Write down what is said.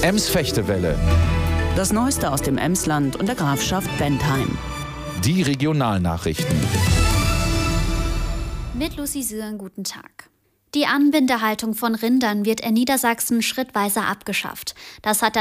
Ems-Fechtewelle. Das Neueste aus dem Emsland und der Grafschaft Bentheim. Die Regionalnachrichten. Mit Lucy Süren, guten Tag. Die Anbindehaltung von Rindern wird in Niedersachsen schrittweise abgeschafft. Das hat